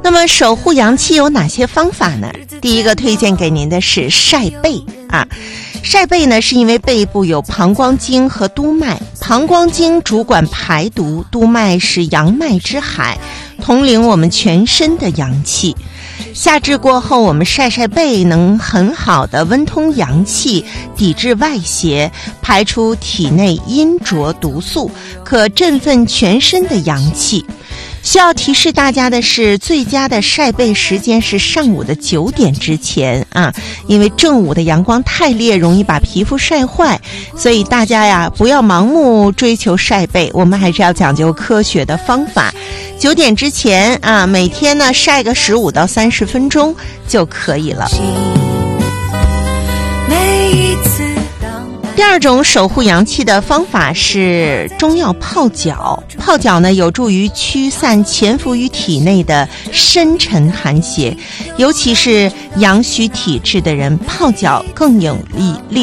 那么守护阳气有哪些方法呢？第一个推荐给您的是晒背啊。晒背呢，是因为背部有膀胱经和督脉，膀胱经主管排毒，督脉是阳脉之海，统领我们全身的阳气。夏至过后，我们晒晒背，能很好的温通阳气，抵制外邪，排出体内阴浊毒素，可振奋全身的阳气。需要提示大家的是，最佳的晒背时间是上午的9点之前啊，因为正午的阳光太烈，容易把皮肤晒坏，所以大家呀不要盲目追求晒背，我们还是要讲究科学的方法。9点之前啊，每天呢晒个15到30分钟就可以了。第二种守护阳气的方法是中药泡脚。泡脚呢，有助于驱散潜伏于体内的深沉寒邪，尤其是阳虚体质的人，泡脚更有利